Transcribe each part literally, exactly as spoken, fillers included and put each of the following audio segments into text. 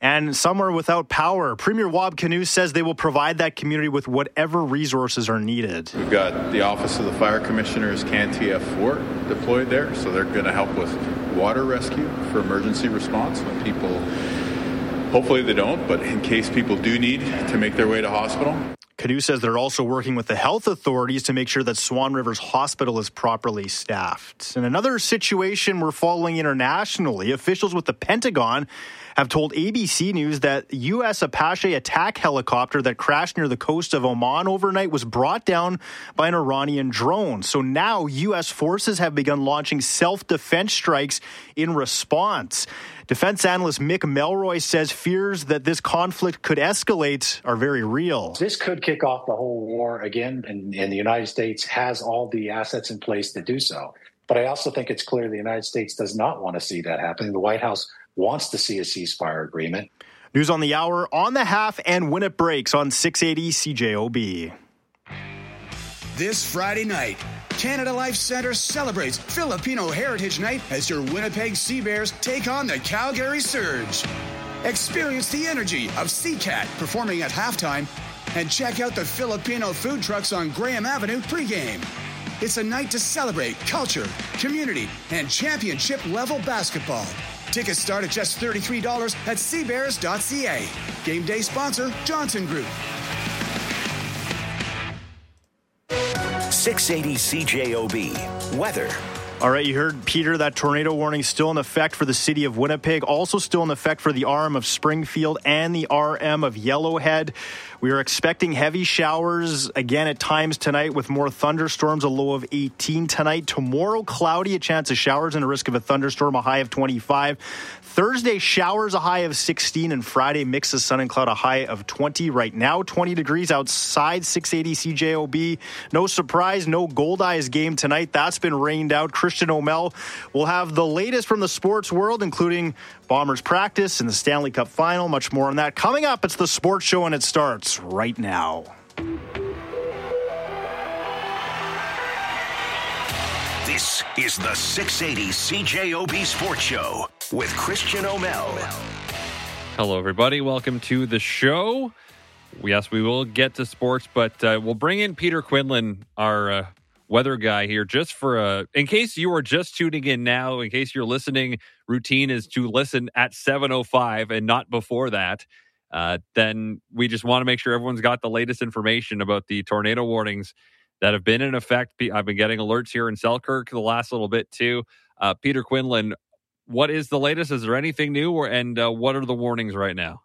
and some are without power. Premier Wab Kinew says they will provide that community with whatever resources are needed. We've got the Office of the Fire Commissioner's C A N T F four deployed there, so they're going to help with water rescue for emergency response when people, hopefully they don't, but in case people do need to make their way to hospital. Kinew says they're also working with the health authorities to make sure that Swan River's hospital is properly staffed. In another situation we're following internationally, officials with the Pentagon have told A B C News that U S Apache attack helicopter that crashed near the coast of Oman overnight was brought down by an Iranian drone. So now U S forces have begun launching self-defense strikes in response. Defense analyst Mick Melroy says fears that this conflict could escalate are very real. This could kick off the whole war again, and, and the United States has all the assets in place to do so. But I also think it's clear the United States does not want to see that happening. The White House wants to see a ceasefire agreement. News on the hour, on the half, and when it breaks on six eighty C J O B. This Friday night, Canada Life Centre celebrates Filipino Heritage Night as your Winnipeg Sea Bears take on the Calgary Surge. Experience the energy of SeaCat performing at halftime and check out the Filipino food trucks on Graham Avenue pregame. It's a night to celebrate culture, community, and championship-level basketball. Tickets start at just thirty-three dollars at seabears dot c a. Game day sponsor, Johnson Group. six eighty C J O B. Weather. All right, you heard, Peter, that tornado warning still in effect for the city of Winnipeg, also still in effect for the R M of Springfield and the R M of Yellowhead. We are expecting heavy showers again at times tonight with more thunderstorms, a low of eighteen tonight. Tomorrow, cloudy, a chance of showers and a risk of a thunderstorm, a high of twenty-five. Thursday, showers, a high of sixteen, and Friday, mix of sun and cloud, a high of twenty. Right now, twenty degrees outside six eighty C J O B. No surprise, no Goldeyes game tonight. That's been rained out. Christian O'Mell will have the latest from the sports world, including Bombers practice and the Stanley Cup final. Much more on that coming up. It's the Sports Show, and it starts right now. This is the six eighty C J O B Sports Show with Christian O'Mell. Hello, everybody. Welcome to the show. Yes, we will get to sports, but uh, we'll bring in Peter Quinlan, our uh, weather guy here, just for a, in case you are just tuning in now, in case you're listening, routine is to listen at seven oh five and not before that. Uh, then we just want to make sure everyone's got the latest information about the tornado warnings that have been in effect. I've been getting alerts here in Selkirk the last little bit too. Uh, Peter Quinlan, what is the latest? Is there anything new, or, and uh, what are the warnings right now?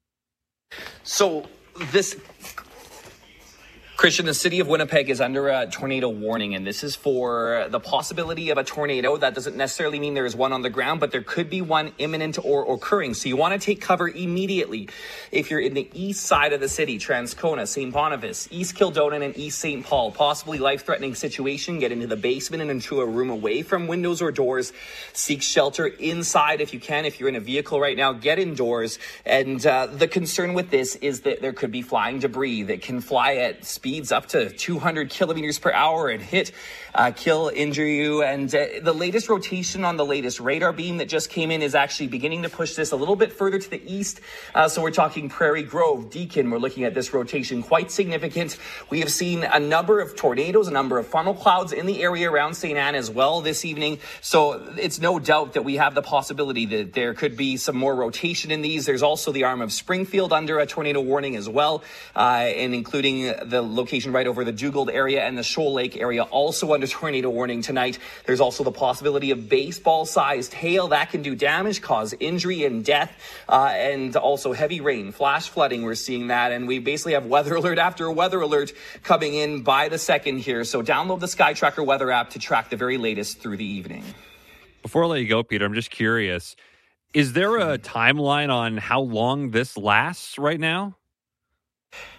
So this... Christian, the city of Winnipeg is under a tornado warning, and this is for the possibility of a tornado. That doesn't necessarily mean there is one on the ground, but there could be one imminent or occurring. So you want to take cover immediately. If you're in the east side of the city, Transcona, Saint Boniface, East Kildonan, and East Saint Paul, possibly life-threatening situation, get into the basement and into a room away from windows or doors. Seek shelter inside if you can. If you're in a vehicle right now, get indoors. And uh, the concern with this is that there could be flying debris that can fly at speeds up to two hundred kilometers per hour and hit, uh, kill, injure you. And uh, the latest rotation on the latest radar beam that just came in is actually beginning to push this a little bit further to the east. Uh, so we're talking Prairie Grove, Deakin. We're looking at this rotation quite significant. We have seen a number of tornadoes, a number of funnel clouds in the area around Saint Anne as well this evening. So it's no doubt that we have the possibility that there could be some more rotation in these. There's also the arm of Springfield under a tornado warning as well, uh, and including the location right over the Dugald area and the Shoal Lake area also under tornado warning tonight. There's also the possibility of baseball-sized hail that can do damage, cause injury and death, uh, and also heavy rain, flash flooding. We're seeing that, and we basically have weather alert after weather alert coming in by the second here. So download the Sky Tracker weather app to track the very latest through the evening. Before I let you go, Peter, I'm just curious, is there a timeline on how long this lasts right now?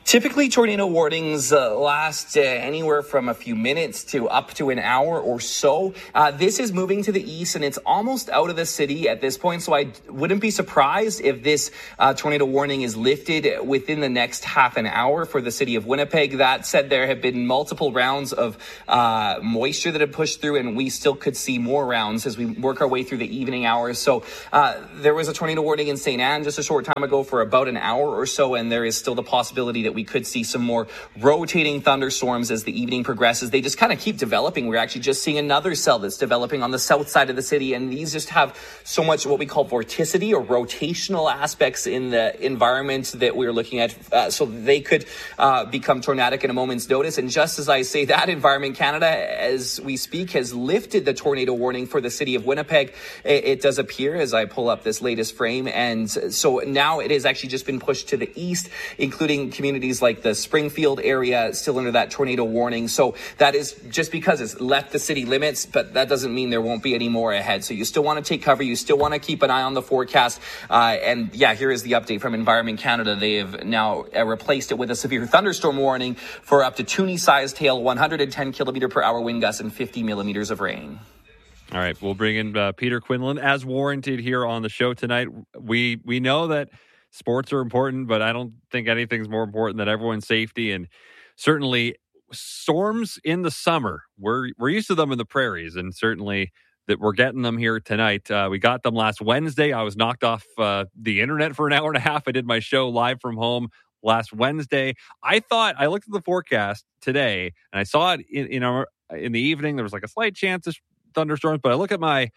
Typically, tornado warnings uh, last uh, anywhere from a few minutes to up to an hour or so. Uh, this is moving to the east, and it's almost out of the city at this point, so I wouldn't be surprised if this uh, tornado warning is lifted within the next half an hour for the city of Winnipeg. That said, there have been multiple rounds of uh, moisture that have pushed through, and we still could see more rounds as we work our way through the evening hours. So uh, there was a tornado warning in Saint Anne just a short time ago for about an hour or so, and there is still the possibility that we could see some more rotating thunderstorms as the evening progresses. They just kind of keep developing. We're actually just seeing another cell that's developing on the south side of the city, and these just have so much what we call vorticity or rotational aspects in the environment that we're looking at, uh, so they could uh, become tornadic in a moment's notice. And just as I say that, Environment Canada, as we speak, has lifted the tornado warning for the city of Winnipeg. It, it does appear as I pull up this latest frame, and so now it has actually just been pushed to the east, including communities like the Springfield area still under that tornado warning. So that is just because it's left the city limits, but that doesn't mean there won't be any more ahead. So you still want to take cover. You still want to keep an eye on the forecast. Uh, and yeah, here is the update from Environment Canada. They have now uh, replaced it with a severe thunderstorm warning for up to Toonie-sized hail, one hundred ten kilometer per hour wind gusts, and fifty millimeters of rain. All right, we'll bring in uh, Peter Quinlan as warranted here on the show tonight. We we know that sports are important, but I don't think anything's more important than everyone's safety. And certainly storms in the summer, we're we're used to them in the prairies, and certainly that we're getting them here tonight. Uh, we got them last Wednesday. I was knocked off uh, the internet for an hour and a half. I did my show live from home last Wednesday. I thought, I looked at the forecast today, and I saw it in, in, our, in the evening. There was like a slight chance of thunderstorms, but I look at my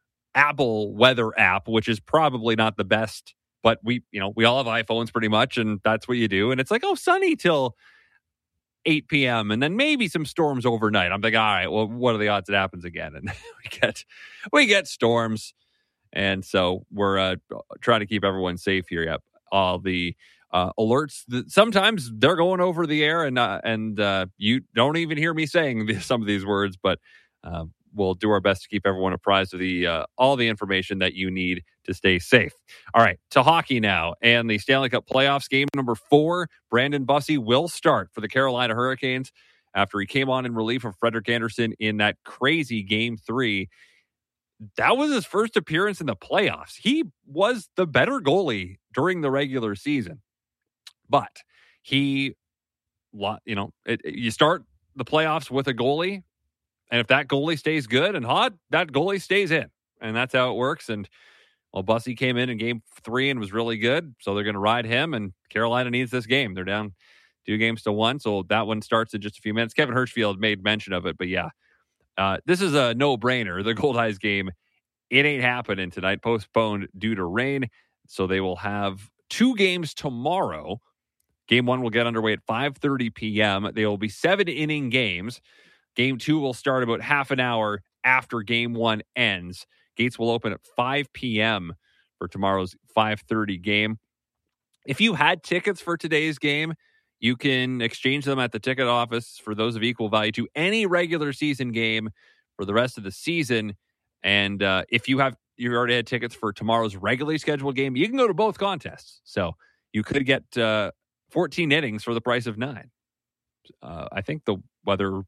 Apple weather app, which is probably not the best, but we, you know, we all have iPhones pretty much, and that's what you do. And it's like, oh, sunny till eight p.m. and then maybe some storms overnight. I'm like, all right, well, what are the odds it happens again? And we get we get storms, and so we're uh, trying to keep everyone safe here. Yep, all the uh, alerts. That sometimes they're going over the air, and uh, and uh, you don't even hear me saying some of these words, but uh, we'll do our best to keep everyone apprised of the uh, all the information that you need to stay safe. All right, to hockey now, and the Stanley Cup playoffs. Game number four, Brandon Bussi will start for the Carolina Hurricanes after he came on in relief of Frederik Andersen in that crazy game three. That was his first appearance in the playoffs. He was the better goalie during the regular season, but he, you know, it, you start the playoffs with a goalie, and if that goalie stays good and hot, that goalie stays in, and that's how it works. And well, Bussi came in in game three and was really good, so they're going to ride him, and Carolina needs this game. They're down two games to one, so that one starts in just a few minutes. Kevin Hirschfield made mention of it, but yeah, uh, this is a no-brainer. The Goldeyes game, it ain't happening tonight, postponed due to rain, so they will have two games tomorrow. Game one will get underway at five thirty p.m. They will be seven-inning games. Game two will start about half an hour after game one ends. Gates will open at five p.m. for tomorrow's five thirty game. If you had tickets for today's game, you can exchange them at the ticket office for those of equal value to any regular season game for the rest of the season. And uh, if you have you already had tickets for tomorrow's regularly scheduled game, you can go to both contests. So you could get uh, fourteen innings for the price of nine. Uh, I think the weather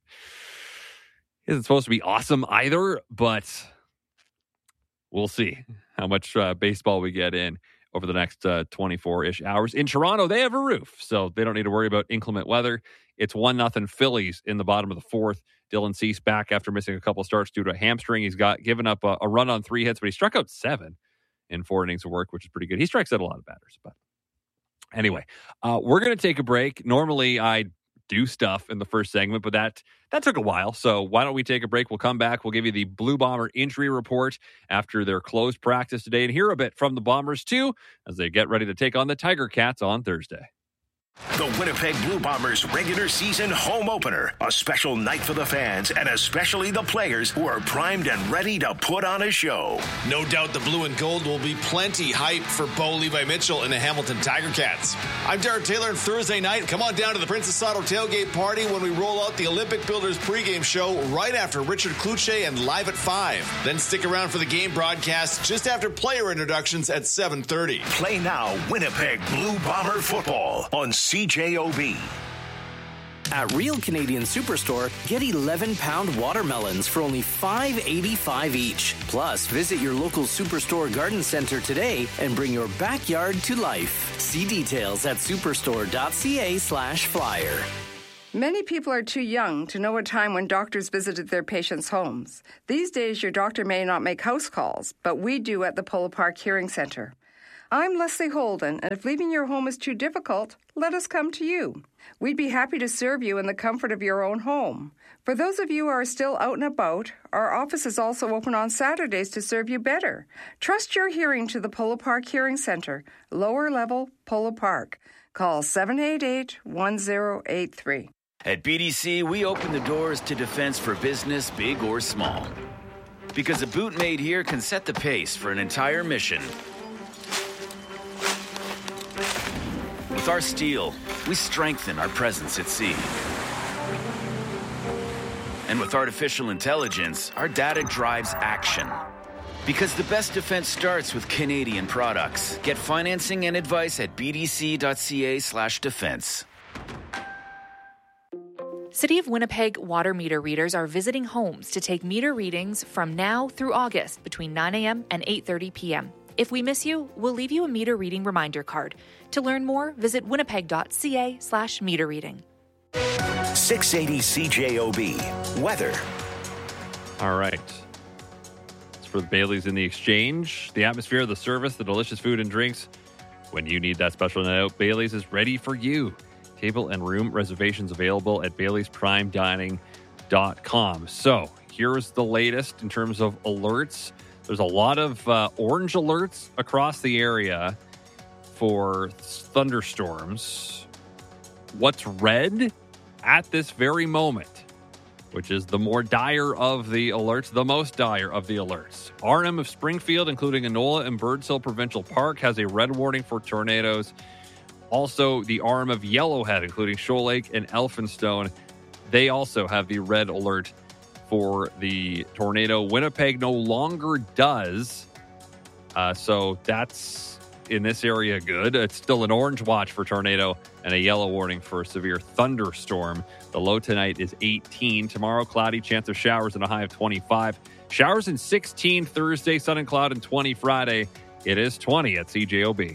isn't supposed to be awesome either, but we'll see how much uh, baseball we get in over the next uh, twenty-four-ish hours. In Toronto, they have a roof, so they don't need to worry about inclement weather. It's one nothing Phillies in the bottom of the fourth. Dylan Cease back after missing a couple of starts due to a hamstring. He's got given up a, a run on three hits, but he struck out seven in four innings of work, which is pretty good. He strikes out a lot of batters. But anyway, uh, we're going to take a break. Normally, I do stuff in the first segment, but that that took a while. So why don't we take a break? We'll come back. We'll give you the Blue Bomber injury report after their closed practice today and hear a bit from the Bombers, too, as they get ready to take on the Tiger Cats on Thursday. The Winnipeg Blue Bombers regular season home opener. A special night for the fans and especially the players who are primed and ready to put on a show. No doubt the blue and gold will be plenty hype for Bo Levi Mitchell and the Hamilton Tiger Cats. I'm Derek Taylor, and Thursday night, come on down to the Princess Auto tailgate party when we roll out the Olympic Builders pregame show right after Richard Kluche and Live at five. Then stick around for the game broadcast just after player introductions at seven thirty. Play now Winnipeg Blue Bomber football on C J O B. At Real Canadian Superstore, get eleven pound watermelons for only five dollars and eighty-five cents each. Plus, visit your local Superstore garden center today and bring your backyard to life. See details at superstore.ca slash flyer. Many people are too young to know a time when doctors visited their patients' homes. These days, your doctor may not make house calls, but we do at the Polo Park Hearing Center. I'm Leslie Holden, and if leaving your home is too difficult, let us come to you. We'd be happy to serve you in the comfort of your own home. For those of you who are still out and about, our office is also open on Saturdays to serve you better. Trust your hearing to the Polo Park Hearing Center, lower level, Polo Park. Call seven eight eight, one zero eight three. At B D C, we open the doors to defense for business, big or small. Because a boot made here can set the pace for an entire mission. With our steel, we strengthen our presence at sea. And with artificial intelligence, our data drives action. Because the best defense starts with Canadian products. Get financing and advice at bdc.ca slash defense. City of Winnipeg water meter readers are visiting homes to take meter readings from now through August between nine a.m. and eight thirty p.m. If we miss you, we'll leave you a meter reading reminder card. To learn more, visit winnipeg.ca slash meter reading. six eighty C J O B. Weather. All right. It's for the Bailey's in the Exchange. The atmosphere, the service, the delicious food and drinks. When you need that special night out, Bailey's is ready for you. Table and room reservations available at baileys prime dining dot com. So here's the latest in terms of alerts. There's a lot of uh, orange alerts across the area for thunderstorms. What's red at this very moment, which is the more dire of the alerts, the most dire of the alerts. R M of Springfield, including Enola and Birds Hill Provincial Park, has a red warning for tornadoes. Also, the R M of Yellowhead, including Shoal Lake and Elphinstone, they also have the red alert for the tornado. Winnipeg no longer does. Uh, so that's in this area good. It's still an orange watch for tornado and a yellow warning for a severe thunderstorm. The low tonight is eighteen. Tomorrow, cloudy, chance of showers and a high of twenty-five. Showers in sixteen Thursday, sun and cloud and twenty Friday. It is twenty at C J O B.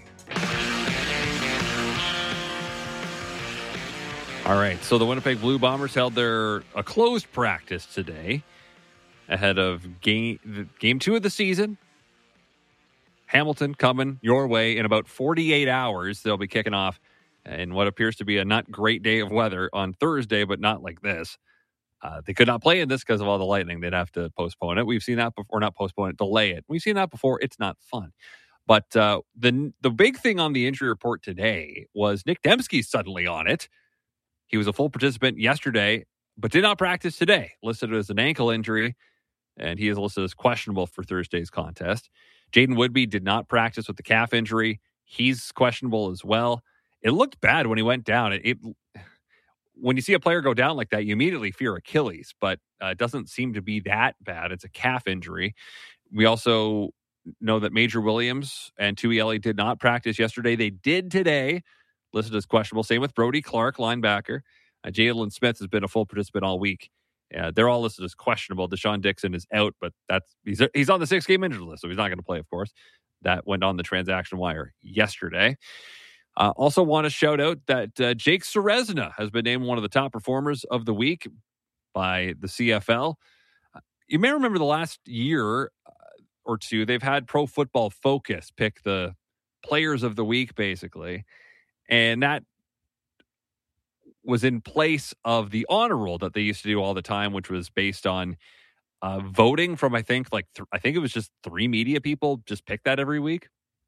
All right, so the Winnipeg Blue Bombers held their a closed practice today ahead of game game two of the season. Hamilton coming your way in about forty-eight hours. They'll be kicking off in what appears to be a not great day of weather on Thursday, but not like this. Uh, they could not play in this because of all the lightning. They'd have to postpone it. We've seen that before, not postpone it, delay it. We've seen that before. It's not fun. But uh, the the big thing on the injury report today was Nick Dembski suddenly on it. He was a full participant yesterday, but did not practice today. Listed as an ankle injury, and he is listed as questionable for Thursday's contest. Jaden Woodby did not practice with the calf injury. He's questionable as well. It looked bad when he went down. It, it when you see a player go down like that, you immediately fear Achilles, but uh, it doesn't seem to be that bad. It's a calf injury. We also know that Major Williams and Tuieli did not practice yesterday. They did today. Listed as questionable. Same with Brody Clark, linebacker. Uh, Jalen Smith has been a full participant all week. Uh, they're all listed as questionable. Deshaun Dixon is out, but that's he's he's on the six-game injury list, so he's not going to play, of course. That went on the transaction wire yesterday. Uh, also want to shout out that uh, Jake Ceresna has been named one of the top performers of the week by the C F L. Uh, you may remember the last year or two, they've had Pro Football Focus pick the players of the week, basically. And that was in place of the honor roll that they used to do all the time, which was based on uh, voting from, I think, like, th- I think it was just three media people just pick that every week.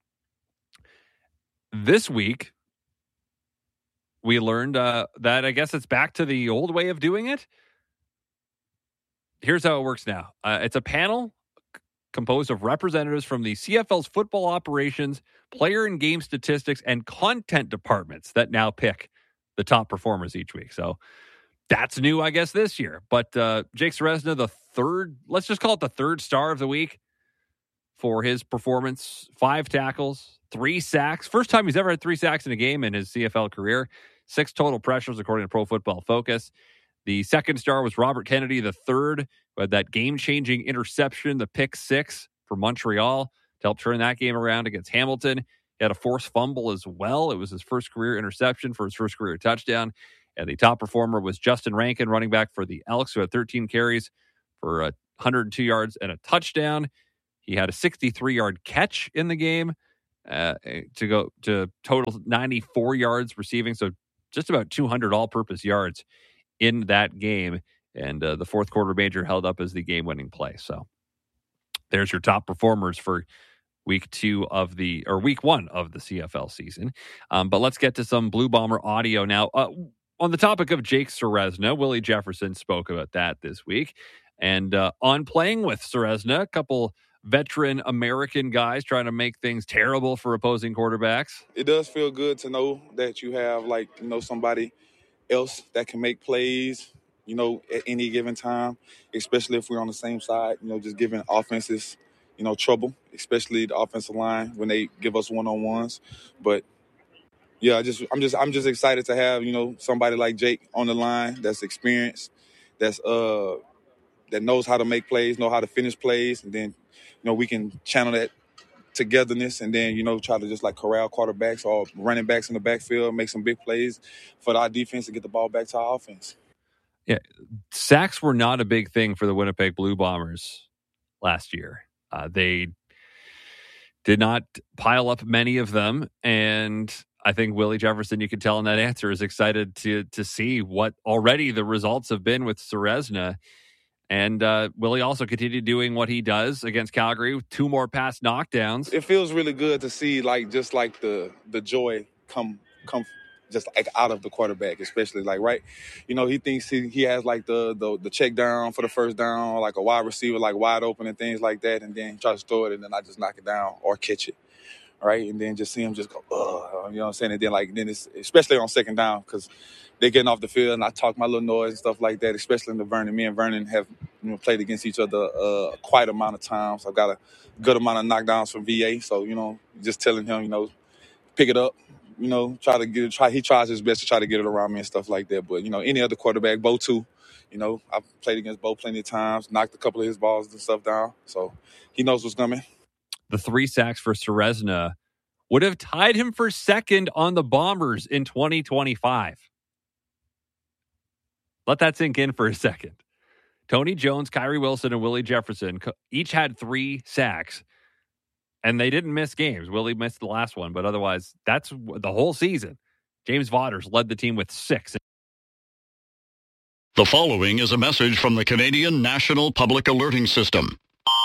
This week, we learned uh, that I guess it's back to the old way of doing it. Here's how it works now. Uh, it's a panel composed of representatives from the C F L's football operations, player and game statistics, and content departments that now pick the top performers each week. So that's new, I guess, this year. But uh, Jake Ceresna, the third, let's just call it the third star of the week for his performance. Five tackles, three sacks. First time he's ever had three sacks in a game in his C F L career. Six total pressures, according to Pro Football Focus. The second star was Robert Kennedy, the third, who had that game-changing interception, the pick six for Montreal, to help turn that game around against Hamilton. He had a forced fumble as well. It was his first career interception for his first career touchdown. And the top performer was Justin Rankin, running back for the Elks, who had thirteen carries for one hundred two yards and a touchdown. He had a sixty-three-yard catch in the game uh, to go to total ninety-four yards receiving, so just about two hundred all-purpose yards in that game. And uh, the fourth quarter major held up as the game-winning play. So there's your top performers for week two of the, or week one of the C F L season. Um, but let's get to some Blue Bomber audio now. Uh, on the topic of Jake Ceresna, Willie Jefferson spoke about that this week. And uh, on playing with Ceresna, a couple veteran American guys trying to make things terrible for opposing quarterbacks. It does feel good to know that you have, like, you know, somebody else that can make plays, you know, at any given time, especially if we're on the same side, you know, just giving offenses, you know, trouble, especially the offensive line when they give us one-on-ones. But yeah, I just I'm just I'm just excited to have, you know, somebody like Jake on the line that's experienced, that's uh that knows how to make plays, know how to finish plays, and then, you know, we can channel that togetherness and then, you know, try to just like corral quarterbacks or running backs in the backfield, make some big plays for our defense to get the ball back to our offense. Yeah, sacks were not a big thing for the Winnipeg Blue Bombers last year. Uh, they did not pile up many of them, and I think Willie Jefferson, you can tell in that answer, is excited to to see what already the results have been with Ceresna. And uh, Willie also continued doing what he does against Calgary with two more pass knockdowns. It feels really good to see, like, just like the the joy come come just like out of the quarterback, especially like, right, you know, he thinks he, he has like the, the the check down for the first down, like a wide receiver, like wide open and things like that, and then he tries to throw it, and then I just knock it down or catch it, right, and then just see him just go, ugh, you know what I'm saying, and then like then it's especially on second down because they're getting off the field, and I talk my little noise and stuff like that, especially in the Vernon. Me and Vernon have, you know, played against each other uh, quite a amount of times. I've got a good amount of knockdowns from V A, so, you know, just telling him, you know, pick it up, you know, try to get it, try, he tries his best to try to get it around me and stuff like that. But, you know, any other quarterback, Bo too, you know, I've played against Bo plenty of times, knocked a couple of his balls and stuff down, so he knows what's coming. The three sacks for Ceresna would have tied him for second on the Bombers in twenty twenty-five. Let that sink in for a second. Tony Jones, Kyrie Wilson, and Willie Jefferson each had three sacks, and they didn't miss games. Willie missed the last one, but otherwise, that's the whole season. James Vaughters led the team with six. The following is a message from the Canadian National Public Alerting System.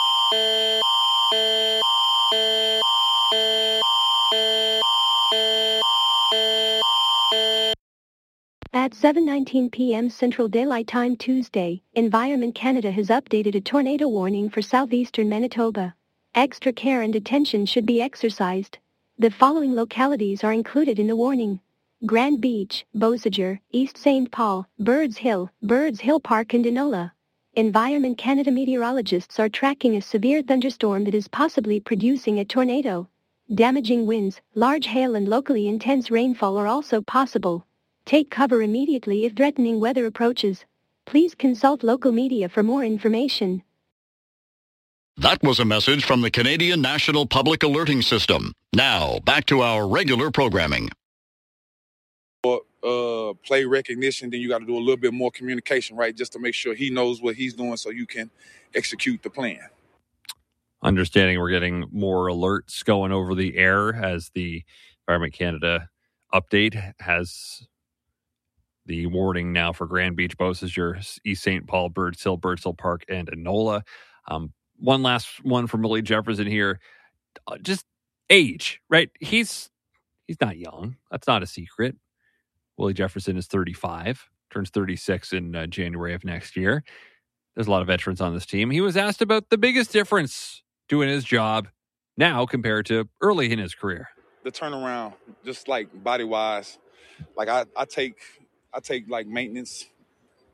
At seven nineteen p.m. Central Daylight Time Tuesday, Environment Canada has updated a tornado warning for southeastern Manitoba. Extra care and attention should be exercised. The following localities are included in the warning: Grand Beach, Beausejour, East Saint Paul, Birds Hill, Birds Hill Park, and Enola. Environment Canada meteorologists are tracking a severe thunderstorm that is possibly producing a tornado. Damaging winds, large hail, and locally intense rainfall are also possible. Take cover immediately if threatening weather approaches. Please consult local media for more information. That was a message from the Canadian National Public Alerting System. Now, back to our regular programming. For uh, play recognition, then you got to do a little bit more communication, right, just to make sure he knows what he's doing so you can execute the plan. Understanding we're getting more alerts going over the air as the Environment Canada update has the warning now for Grand Beach, Beausejour, East Saint Paul, Birds Hill, Birds Hill Park, and Enola. Um, one last one from Willie Jefferson here. Uh, just age, right? He's he's not young. That's not a secret. Willie Jefferson is thirty-five, turns thirty-six in uh, January of next year. There's a lot of veterans on this team. He was asked about the biggest difference doing his job now compared to early in his career. The turnaround, just like body-wise, like I, I take... I take like maintenance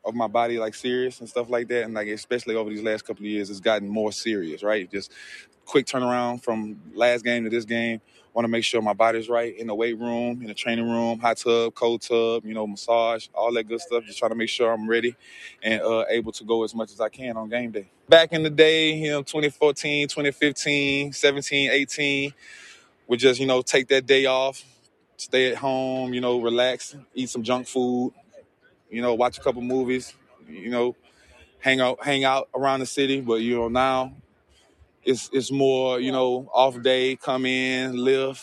of my body like serious and stuff like that. And like especially over these last couple of years, it's gotten more serious, right? Just quick turnaround from last game to this game. Want to make sure my body's right in the weight room, in the training room, hot tub, cold tub, you know, massage, all that good stuff. Just trying to make sure I'm ready and uh, able to go as much as I can on game day. Back in the day, you know, twenty fourteen, twenty fifteen, seventeen, eighteen, we just, you know, take that day off, stay at home, you know, relax, eat some junk food, you know, watch a couple movies, you know, hang out, hang out around the city. But, you know, now it's it's more, you know, off day, come in, lift,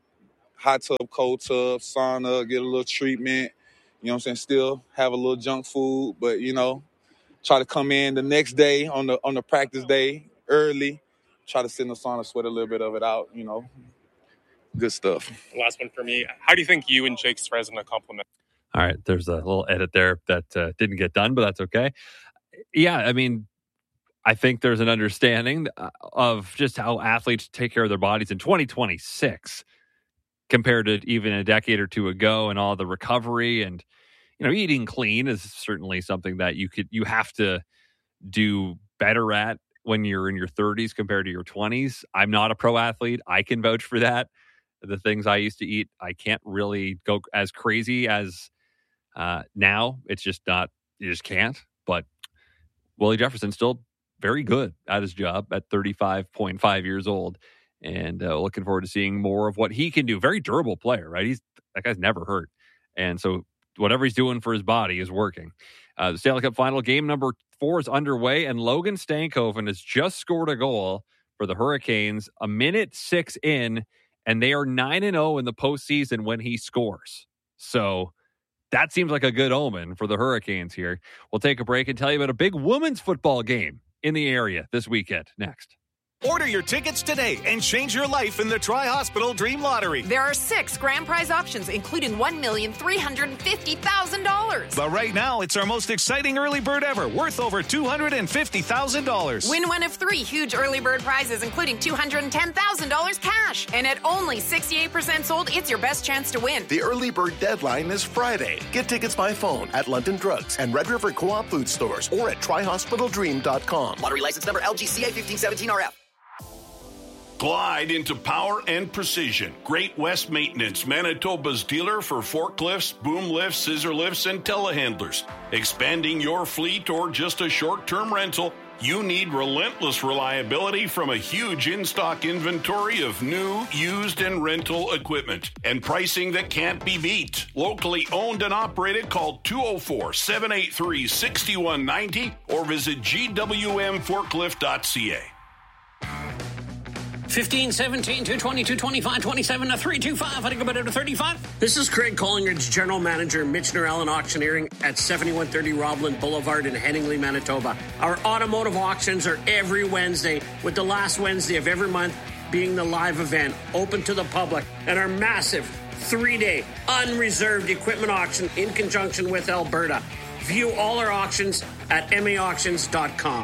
hot tub, cold tub, sauna, get a little treatment, you know what I'm saying? Still have a little junk food, but, you know, try to come in the next day on the on the practice day early, try to sit in the sauna, sweat a little bit of it out, you know. Good stuff. Last one for me. How do you think you and Jake Sresna complement? All right, there's a little edit there that uh, didn't get done, but that's okay. Yeah, I mean, I think there's an understanding of just how athletes take care of their bodies in twenty twenty-six compared to even a decade or two ago, and all the recovery and, you know, eating clean is certainly something that you could you have to do better at when you're in your thirties compared to your twenties. I'm not a pro athlete. I can vouch for that. The things I used to eat, I can't really go as crazy as uh, now. It's just not, you just can't. But Willie Jefferson's still very good at his job at thirty-five point five years old. And uh, looking forward to seeing more of what he can do. Very durable player, right? He's that guy's never hurt. And so whatever he's doing for his body is working. Uh, the Stanley Cup Final game number four is underway, and Logan Stankoven has just scored a goal for the Hurricanes a minute six in, and they are nine and oh in the postseason when he scores. So that seems like a good omen for the Hurricanes here. We'll take a break and tell you about a big women's football game in the area this weekend next. Order your tickets today and change your life in the Tri-Hospital Dream Lottery. There are six grand prize options, including one million three hundred fifty thousand dollars. But right now, it's our most exciting early bird ever, worth over two hundred fifty thousand dollars. Win one of three huge early bird prizes, including two hundred ten thousand dollars cash. And at only sixty-eight percent sold, it's your best chance to win. The early bird deadline is Friday. Get tickets by phone at London Drugs and Red River Co-op food stores or at tri hospital dream dot com. Lottery license number L G C A fifteen seventeen R F. Glide into power and precision. Great West Maintenance, Manitoba's dealer for forklifts, boom lifts, scissor lifts, and telehandlers. Expanding your fleet or just a short-term rental, you need relentless reliability from a huge in-stock inventory of new, used, and rental equipment. And pricing that can't be beat. Locally owned and operated, call two oh four, seven eight three, six one nine oh or visit g w m forklift dot c a. fifteen, seventeen, two twenty, two twenty-five, twenty-seven, three twenty-five, I think about it to thirty-five. This is Craig Collingridge, General Manager, Michener Allen Auctioneering at seventy-one thirty Robland Boulevard in Headingley, Manitoba. Our automotive auctions are every Wednesday, with the last Wednesday of every month being the live event, open to the public, and our massive three-day unreserved equipment auction in conjunction with Alberta. View all our auctions at m a auctions dot com.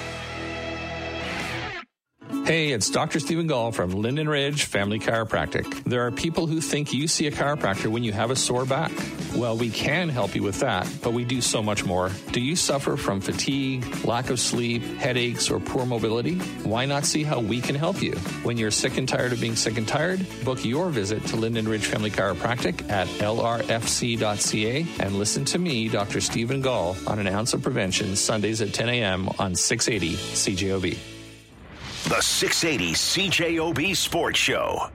Hey, it's Doctor Stephen Gall from Linden Ridge Family Chiropractic. There are people who think you see a chiropractor when you have a sore back. Well, we can help you with that, but we do so much more. Do you suffer from fatigue, lack of sleep, headaches, or poor mobility? Why not see how we can help you? When you're sick and tired of being sick and tired, book your visit to Linden Ridge Family Chiropractic at l r f c dot c a and listen to me, Doctor Stephen Gall, on An Ounce of Prevention, Sundays at ten a.m. on six eighty C J O B. The six eighty C J O B Sports Show.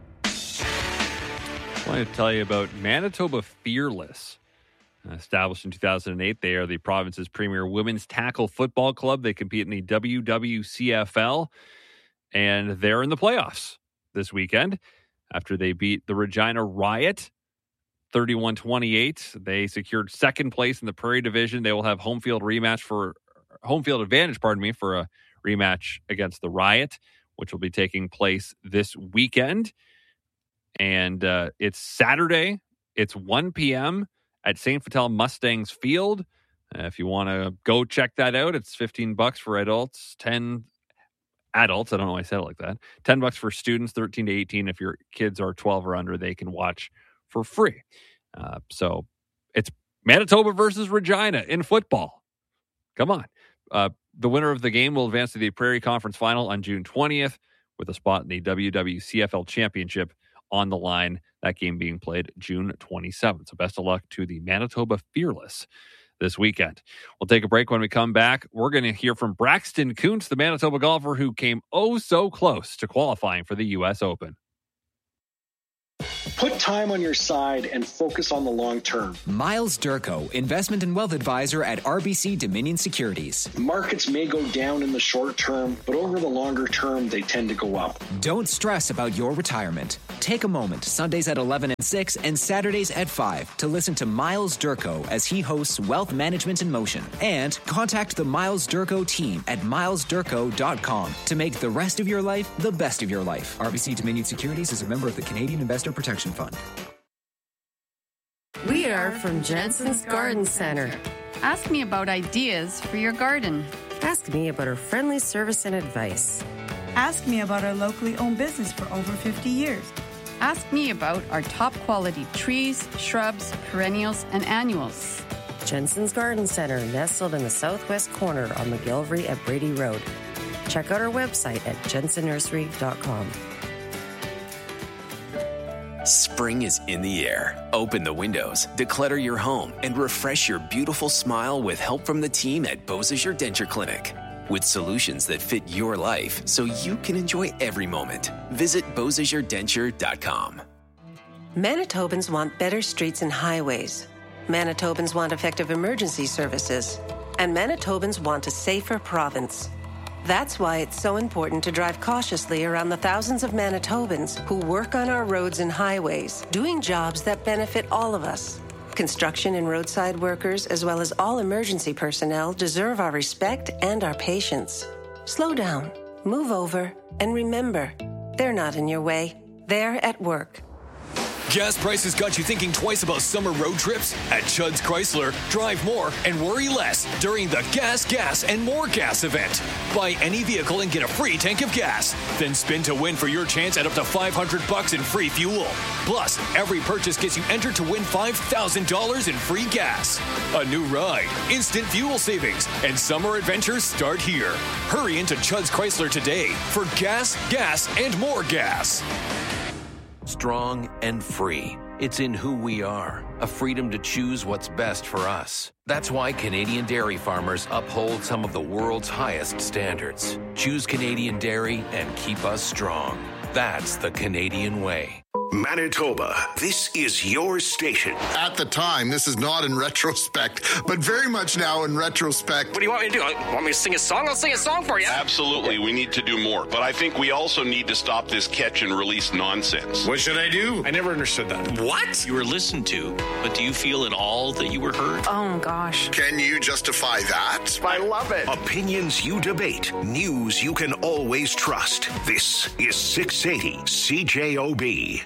I want to tell you about Manitoba Fearless. Established in two thousand eight, they are the province's premier women's tackle football club. They compete in the W W C F L, and they're in the playoffs this weekend after they beat the Regina Riot thirty-one twenty-eight. They secured second place in the Prairie Division. They will have home field rematch for home field advantage, pardon me, for a rematch against the Riot, which will be taking place this weekend. And uh, it's Saturday. It's one p.m. at Saint Vital Mustangs Field. Uh, if you want to go check that out, it's fifteen bucks for adults, ten adults. I don't know why I said it like that. ten bucks for students, thirteen to eighteen. If your kids are twelve or under, they can watch for free. Uh, so it's Manitoba versus Regina in football. Come on. Uh, the winner of the game will advance to the Prairie Conference Final on June twentieth with a spot in the W W C F L Championship on the line. That game being played June twenty-seventh. So best of luck to the Manitoba Fearless this weekend. We'll take a break. When we come back, we're going to hear from Braxton Kuntz, the Manitoba golfer who came oh so close to qualifying for the U S Open. Put time on your side and focus on the long term. Miles Durko, investment and wealth advisor at R B C Dominion Securities. Markets may go down in the short term, but over the longer term, they tend to go up. Don't stress about your retirement. Take a moment, Sundays at eleven and six and Saturdays at five, to listen to Miles Durko as he hosts Wealth Management in Motion. And contact the Miles Durko team at miles durko dot com to make the rest of your life the best of your life. R B C Dominion Securities is a member of the Canadian Investor Protection Fund. We are from Jensen's Garden Center. Ask me about ideas for your garden. Ask me about our friendly service and advice. Ask me about our locally owned business for over fifty years. Ask me about our top quality trees, shrubs, perennials, and annuals. Jensen's Garden Center, nestled in the southwest corner on McGillivray at Brady Road. Check out our website at jensen nursery dot com. Spring is in the air. Open the windows, declutter your home, and refresh your beautiful smile with help from the team at Beausejour Denture Clinic. With solutions that fit your life so you can enjoy every moment. Visit beausejour denture dot com. Manitobans want better streets and highways. Manitobans want effective emergency services. And Manitobans want a safer province. That's why it's so important to drive cautiously around the thousands of Manitobans who work on our roads and highways, doing jobs that benefit all of us. Construction and roadside workers, as well as all emergency personnel, deserve our respect and our patience. Slow down, move over, and remember, they're not in your way. They're at work. Gas prices got you thinking twice about summer road trips? At Chudd's Chrysler, drive more and worry less during the Gas, Gas, and More Gas event. Buy any vehicle and get a free tank of gas. Then spin to win for your chance at up to five hundred bucks in free fuel. Plus, every purchase gets you entered to win five thousand dollars in free gas. A new ride, instant fuel savings, and summer adventures start here. Hurry into Chudd's Chrysler today for gas, gas, and more gas. Strong and free. It's in who we are, a freedom to choose what's best for us. That's why Canadian dairy farmers uphold some of the world's highest standards. Choose Canadian dairy and keep us strong. That's the Canadian way. Manitoba, this is your station. At the time, this is not in retrospect, but very much now in retrospect. What do you want me to do? Want me to sing a song? I'll sing a song for you. Absolutely, we need to do more. But I think we also need to stop this catch and release nonsense. What should I do? I never understood that. What? You were listened to, but do you feel at all that you were heard? Oh, gosh. Can you justify that? I love it. Opinions you debate, news you can always trust. This is six eighty C J O B.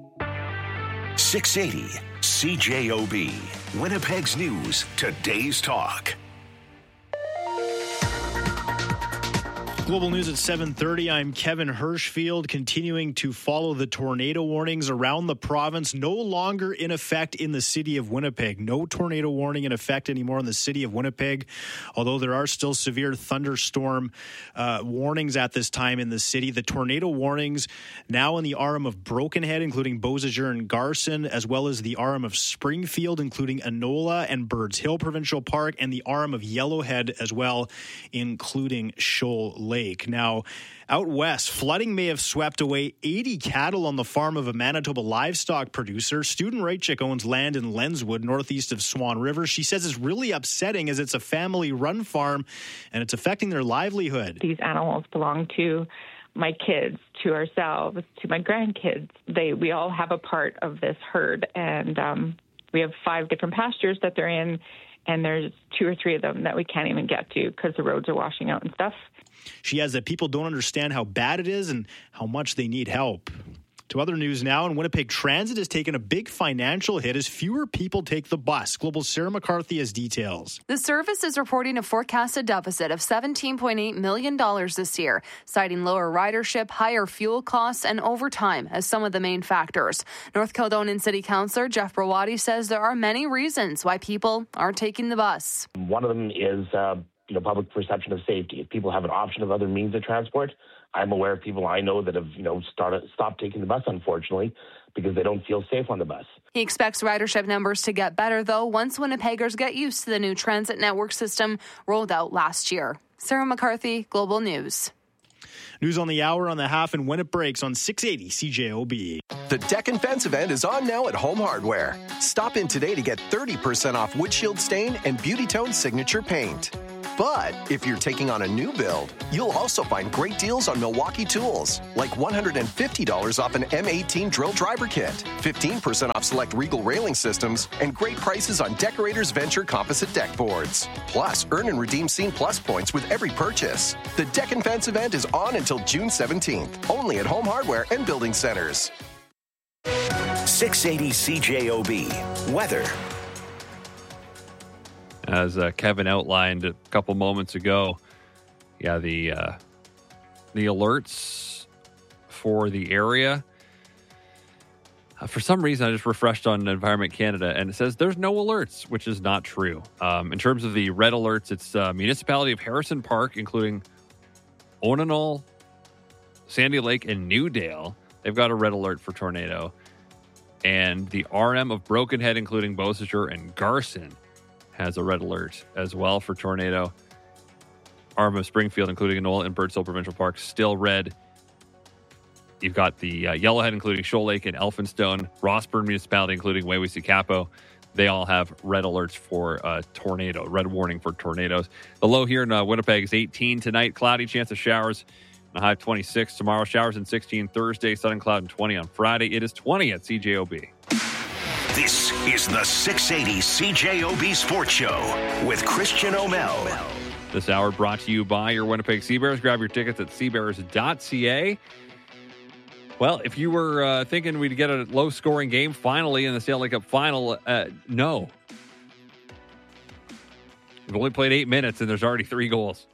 six eighty C J O B. Winnipeg's News, today's talk. Global News at seven thirty. I'm Kevin Hirschfield, continuing to follow the tornado warnings around the province. No longer in effect in the city of Winnipeg. No tornado warning in effect anymore in the city of Winnipeg, although there are still severe thunderstorm uh, warnings at this time in the city. The tornado warnings now in the R M of Brokenhead, including Beausejour and Garson, as well as the R M of Springfield, including Enola and Birds Hill Provincial Park, and the R M of Yellowhead as well, including Shoal Lake. Lake. Now, out west, flooding may have swept away eighty cattle on the farm of a Manitoba livestock producer. Student Raichik owns land in Lenswood, northeast of Swan River. She says it's really upsetting as it's a family-run farm and it's affecting their livelihood. These animals belong to my kids, to ourselves, to my grandkids. They, we all have a part of this herd, and um, we have five different pastures that they're in, and there's two or three of them that we can't even get to because the roads are washing out and stuff. She adds that people don't understand how bad it is and how much they need help. To other news now, and Winnipeg Transit has taken a big financial hit as fewer people take the bus. Global's Sarah McCarthy has details. The service is reporting a forecasted deficit of seventeen point eight million dollars this year, citing lower ridership, higher fuel costs, and overtime as some of the main factors. North Kildonan City Councillor Jeff Brawadi says there are many reasons why people aren't taking the bus. One of them is uh, you know, public perception of safety. If people have an option of other means of transport, I'm aware of people I know that have, you know, started stopped taking the bus, unfortunately, because they don't feel safe on the bus. He expects ridership numbers to get better, though, once Winnipeggers get used to the new transit network system rolled out last year. Sarah McCarthy, Global News. News on the hour on the half and when it breaks on six eighty C J O B. The Deck and Fence event is on now at Home Hardware. Stop in today to get thirty percent off Windshield Stain and Beauty Tone Signature Paint. But if you're taking on a new build, you'll also find great deals on Milwaukee tools, like one hundred fifty dollars off an M eighteen drill driver kit, fifteen percent off select Regal railing systems, and great prices on Decorators Venture composite deck boards. Plus, earn and redeem Scene Plus points with every purchase. The Deck and Fence event is on until June seventeenth, only at Home Hardware and Building Centers. six eighty C J O B. Weather. As uh, Kevin outlined a couple moments ago, yeah, the uh, the alerts for the area. Uh, for some reason, I just refreshed on Environment Canada, and it says there's no alerts, which is not true. Um, in terms of the red alerts, it's uh, municipality of Harrison Park, including Onanol, Sandy Lake, and Newdale. They've got a red alert for tornado. And the R M of Broken Head, including Beausejour and Garson, has a red alert as well for tornado. R M of Springfield, including Enola and Birdsville Provincial Park, still red. You've got the uh, Yellowhead, including Shoal Lake and Elphinstone. Rossburn Municipality, including Wawasee-Capo. They all have red alerts for uh, tornado, red warning for tornadoes. The low here in uh, Winnipeg is eighteen tonight. Cloudy, chance of showers. A high of twenty-six tomorrow. Showers in sixteen Thursday. Sun and cloud and twenty on Friday. It is twenty at C J O B. This is the six eighty C J O B Sports Show with Christian O'Mel. This hour brought to you by your Winnipeg Seabears. Grab your tickets at seabears dot c a. Well, if you were uh, thinking we'd get a low-scoring game finally in the Stanley Cup final, uh, no. We've only played eight minutes, and there's already three goals.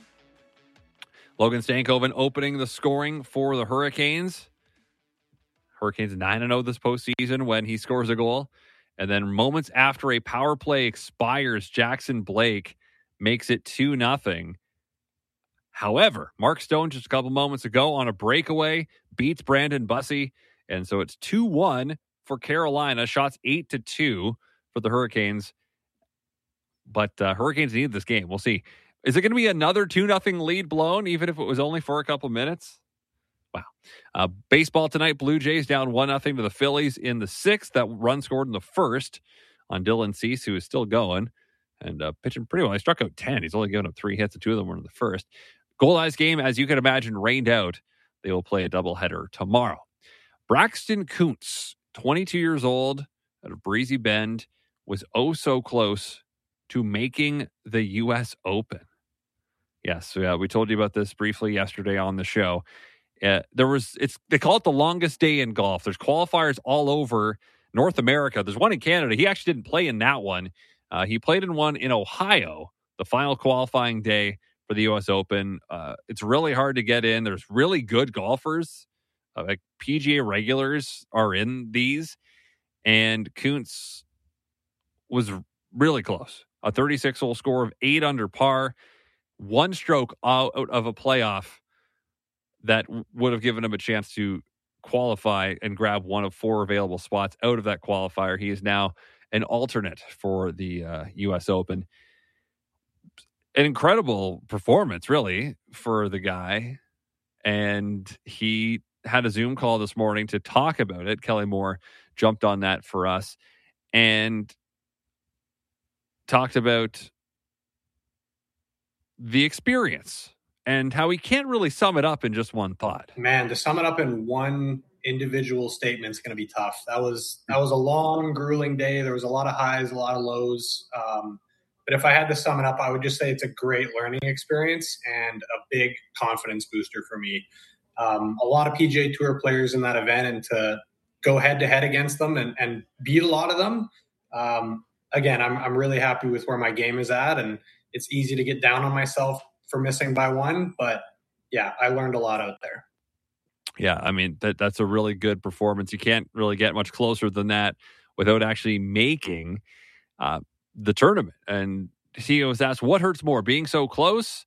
Logan Stankoven opening the scoring for the Hurricanes. Hurricanes nine and oh this postseason when he scores a goal. And then moments after a power play expires, Jackson Blake makes it two nothing. However, Mark Stone just a couple moments ago on a breakaway beats Brandon Bussey. And so it's two one for Carolina. Shots eight to two for the Hurricanes. But uh, Hurricanes need this game. We'll see. Is it going to be another two nothing lead blown, even if it was only for a couple minutes? Wow. Uh, baseball tonight, Blue Jays down one nothing to the Phillies in the sixth. That run scored in the first on Dylan Cease, who is still going and uh, pitching pretty well. He struck out ten. He's only given up three hits, and two of them were in the first. Gold-Eyes game, as you can imagine, rained out. They will play a doubleheader tomorrow. Braxton Kuntz, twenty-two years old, out of Breezy Bend, was oh so close to making the U S Open. Yes, yeah, we told you about this briefly yesterday on the show. Uh, there was, it's they call it the longest day in golf. There's qualifiers all over North America. There's one in Canada. He actually didn't play in that one. Uh, he played in one in Ohio, the final qualifying day for the U S Open. Uh, it's really hard to get in. There's really good golfers. Uh, like P G A regulars are in these. And Kuntz was really close. A thirty-six hole score of eight under par. One stroke out of a playoff that would have given him a chance to qualify and grab one of four available spots out of that qualifier. He is now an alternate for the uh, U S Open. An incredible performance, really, for the guy. And he had a Zoom call this morning to talk about it. Kelly Moore jumped on that for us and talked about the experience and how he can't really sum it up in just one thought. Man, to sum it up in one individual statement is going to be tough. That was that was a long, grueling day. There was a lot of highs, a lot of lows. Um, but if I had to sum it up, I would just say it's a great learning experience and a big confidence booster for me. um, a lot of P G A Tour players in that event, and to go head to head against them and, and beat a lot of them. Um, again, I'm I'm really happy with where my game is at, and it's easy to get down on myself for missing by one, but yeah, I learned a lot out there. Yeah, I mean, that that's a really good performance. You can't really get much closer than that without actually making uh, the tournament. And he was asked, what hurts more, being so close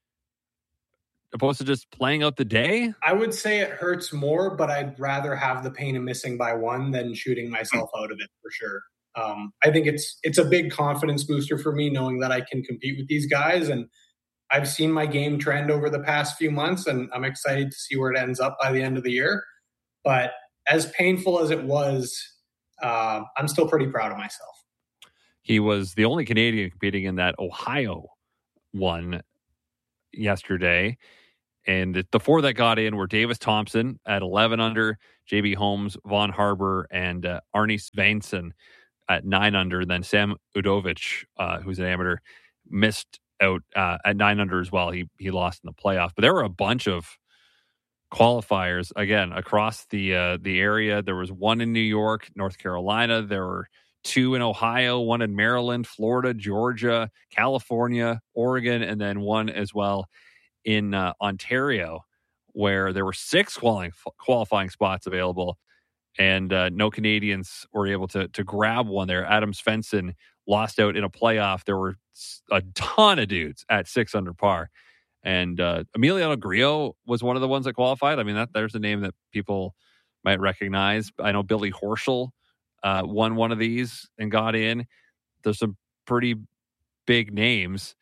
opposed to just playing out the day? I would say it hurts more, but I'd rather have the pain of missing by one than shooting myself out of it, for sure. Um, I think it's it's a big confidence booster for me, knowing that I can compete with these guys. And I've seen my game trend over the past few months, and I'm excited to see where it ends up by the end of the year. But as painful as it was, uh, I'm still pretty proud of myself. He was the only Canadian competing in that Ohio one yesterday. And the four that got in were Davis Thompson at eleven under, J B Holmes, Von Harbour, and uh, Arnie Svensson at nine under. Then Sam Udovich, uh, who's an amateur, missed out uh, at nine under as well. He he lost in the playoff. But there were a bunch of qualifiers, again, across the uh, the area. There was one in New York, North Carolina. There were two in Ohio, one in Maryland, Florida, Georgia, California, Oregon, and then one as well in uh, Ontario, where there were six qualifying qualifying spots available, and uh, no Canadians were able to to grab one there. Adam Svensson lost out in a playoff. There were a ton of dudes at six under par, and uh, Emiliano Grillo was one of the ones that qualified. I mean, that there's a name that people might recognize. I know Billy Horschel uh, won one of these and got in. There's some pretty big names.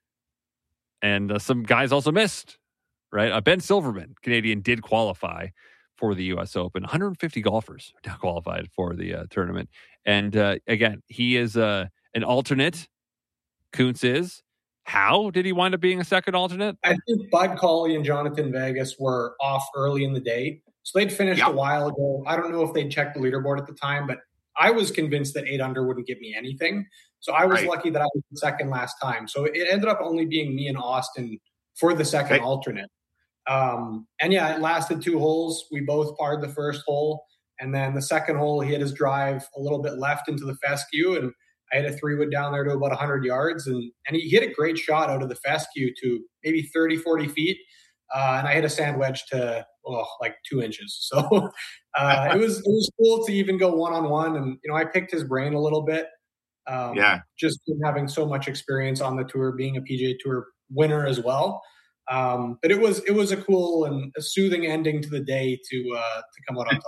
And uh, some guys also missed, right? Uh, Ben Silverman, Canadian, did qualify for the U S Open. one hundred fifty golfers now qualified for the uh, tournament. And uh, again, he is uh, an alternate. Kuntz is. How did he wind up being a second alternate? I think Bud Cauley and Jonathan Vegas were off early in the day. So they'd finished yep. a while ago. I don't know if they'd checked the leaderboard at the time, but I was convinced that eight under wouldn't give me anything. So I was right. lucky that I was the second last time. So it ended up only being me and Austin for the second right. alternate. Um, and yeah, it lasted two holes. We both parred the first hole. And then the second hole, he hit his drive a little bit left into the fescue. And I hit a three wood down there to about one hundred yards. And, and he hit a great shot out of the fescue to maybe thirty, forty feet. Uh, and I hit a sand wedge to oh, like two inches. So uh, it was it was cool to even go one-on-one. And, you know, I picked his brain a little bit. Um, yeah, just having so much experience on the tour, being a P G A Tour winner as well. Um, but it was it was a cool and a soothing ending to the day to uh, to come out on top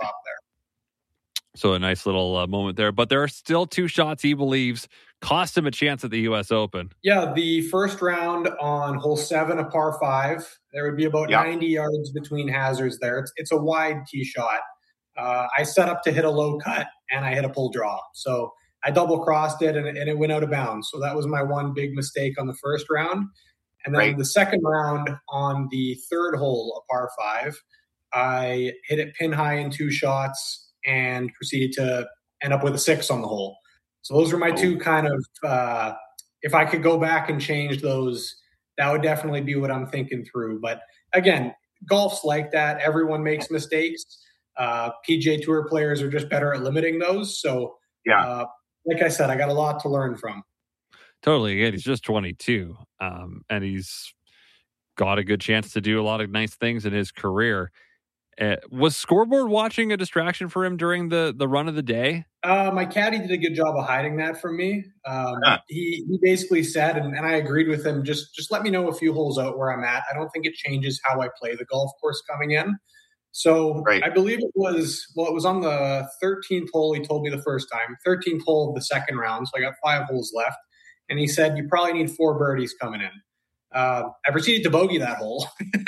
there. So a nice little uh, moment there. But there are still two shots he believes cost him a chance at the U S Open. Yeah, the first round on hole seven, a par five. There would be about yep. ninety yards between hazards there. It's it's a wide tee shot. Uh, I set up to hit a low cut, and I hit a pull draw. So I double crossed it and, and it went out of bounds. So that was my one big mistake on the first round. And then right. the second round on the third hole, a par five, I hit it pin high in two shots and proceeded to end up with a six on the hole. So those were my oh. two kind of, uh, if I could go back and change those, that would definitely be what I'm thinking through. But again, golf's like that. Everyone makes mistakes. Uh, P G A Tour players are just better at limiting those. So yeah. Uh, like I said, I got a lot to learn from. Totally. Again, he's just twenty-two, um, and he's got a good chance to do a lot of nice things in his career. Uh, was scoreboard watching a distraction for him during the, the run of the day? Uh, my caddy did a good job of hiding that from me. Um, huh. he, he basically said, and, and I agreed with him, just, just let me know a few holes out where I'm at. I don't think it changes how I play the golf course coming in. So right. I believe it was, well, it was on the thirteenth hole. He told me the first time, thirteenth hole of the second round. So I got five holes left. And he said, you probably need four birdies coming in. Uh, I proceeded to bogey that hole,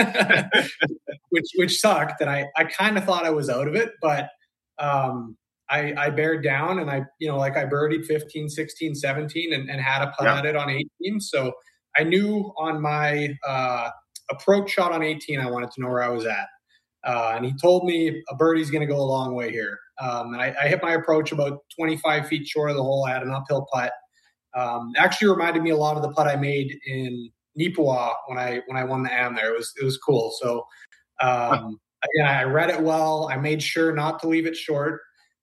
which which sucked. And I, I kind of thought I was out of it, but um, I, I bared down and I, you know, like I birdied fifteen, sixteen, seventeen and, and had a putt yeah. at it on eighteen. So I knew on my uh, approach shot on eighteen, I wanted to know where I was at. Uh, and he told me a birdie's going to go a long way here. Um, and I, I hit my approach about twenty-five feet short of the hole. I had an uphill putt. Um, actually reminded me a lot of the putt I made in Nipawa when I when I won the A M there. It was it was cool. So Um, again, I read it well. I made sure not to leave it short,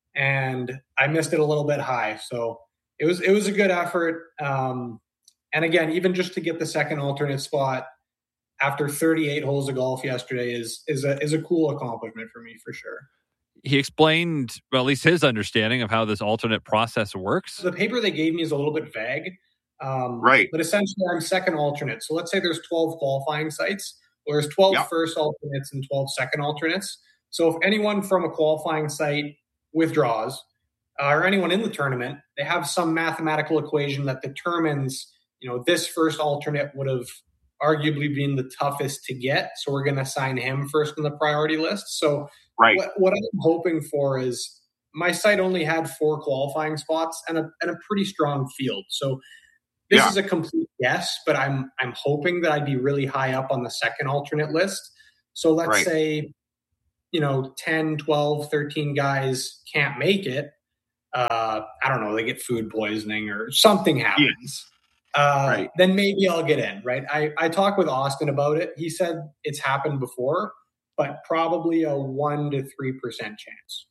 and I missed it a little bit high. So it was it was a good effort. Um, and again, even just to get the second alternate spot after thirty-eight holes of golf yesterday is is a is a cool accomplishment for me for sure. He explained, well, at least his understanding of how this alternate process works. The paper they gave me is a little bit vague. Um, right. But essentially, I'm second alternate. So let's say there's twelve qualifying sites. Well, there's twelve yep. first alternates and twelve second alternates. So if anyone from a qualifying site withdraws, uh, or anyone in the tournament, they have some mathematical equation that determines, you know, this first alternate would have arguably been the toughest to get. So we're going to assign him first on the priority list. So right. what, what I'm hoping for is my site only had four qualifying spots and a, and a pretty strong field. So this yeah. is a complete guess, but I'm I'm hoping that I'd be really high up on the second alternate list. So let's right. say, you know, ten, twelve, thirteen guys can't make it. Uh, I don't know, they get food poisoning or something happens. Yeah. Uh, right. Then maybe I'll get in, right? I, I talked with Austin about it. He said it's happened before, but probably a one to three percent chance.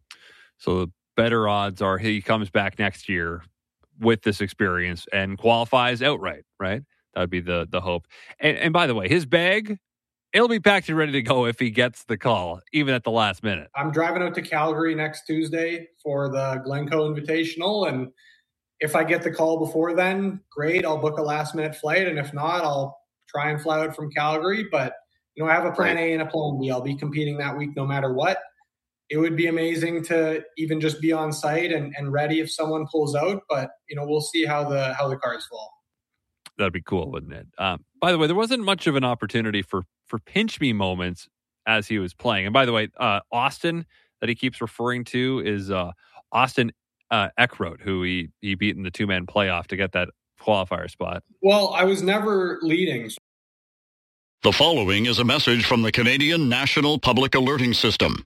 So the better odds are he comes back next year with this experience and qualifies outright, right? That would be the the hope. And, and by the way, his bag, it'll be packed and ready to go if he gets the call, even at the last minute. I'm driving out to Calgary next Tuesday for the Glencoe Invitational, and if I get the call before then, great, I'll book a last minute flight, and if not, I'll try and fly out from Calgary. But, you know, I have a plan right. A and a plan B. I'll be competing that week no matter what. It would be amazing to even just be on site and, and ready if someone pulls out, but you know, we'll see how the how the cards fall. That'd be cool, wouldn't it? Um, by the way, there wasn't much of an opportunity for for pinch me moments as he was playing. And by the way, uh, Austin that he keeps referring to is uh, Austin uh, Eckroat, who he he beat in the two man playoff to get that qualifier spot. Well, I was never leading. The following is a message from the Canadian National Public Alerting System.